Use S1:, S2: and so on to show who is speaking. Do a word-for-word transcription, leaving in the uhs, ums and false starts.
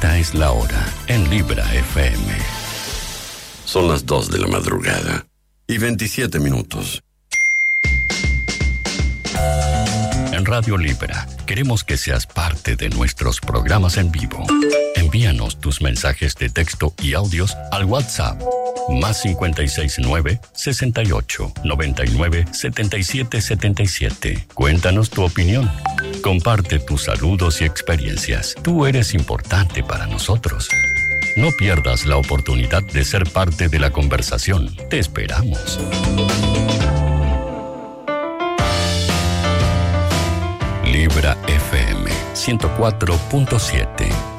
S1: Esta es la hora en Libra F M.
S2: Son las dos de la madrugada y veintisiete minutos.
S1: En Radio Libra queremos que seas parte de nuestros programas en vivo. Envíanos tus mensajes de texto y audios al WhatsApp más cincuenta y seis nueve, sesenta y ocho, noventa y nueve, setenta y siete setenta y siete. Cuéntanos tu opinión. Comparte tus saludos y experiencias. Tú eres importante para nosotros. No pierdas la oportunidad de ser parte de la conversación. Te esperamos. Libra F M ciento cuatro punto siete.